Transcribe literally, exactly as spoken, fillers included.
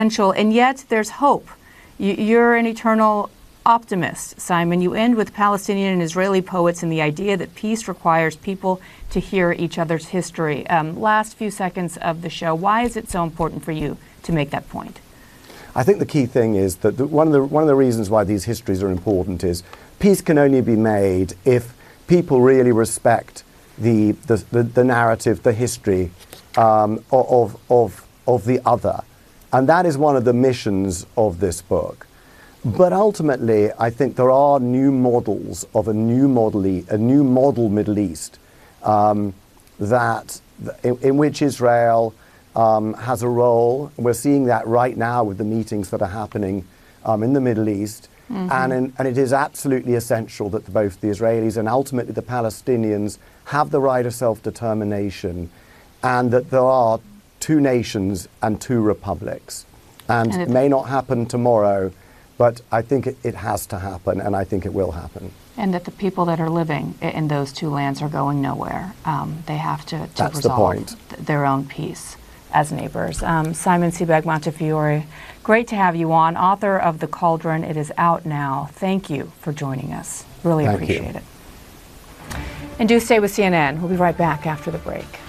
And yet there's hope. You're an eternal optimist, Simon. You end with Palestinian and Israeli poets and the idea that peace requires people to hear each other's history. Um, last few seconds of the show, why is it so important for you to make that point? I think the key thing is that the, one of the one of the reasons why these histories are important is peace can only be made if people really respect the the, the, the narrative, the history um, of of of the other, and that is one of the missions of this book. But ultimately, I think there are new models of a new model, a new model Middle East um, that in, in which Israel um, has a role. We're seeing that right now with the meetings that are happening um, in the Middle East, mm-hmm. and in, and it is absolutely essential that both the Israelis and ultimately the Palestinians have the right of self-determination, and that there are two nations and two republics, and, and it may not happen tomorrow. But I think it, it has to happen, and I think it will happen. And that the people that are living in those two lands are going nowhere. Um, they have to, to That's resolve the point. Th their own peace as neighbors. Um, Simon Sebag Montefiore, great to have you on, author of The Cauldron. It is out now. Thank you for joining us. Really Thank appreciate you. it. And do stay with C N N. We'll be right back after the break.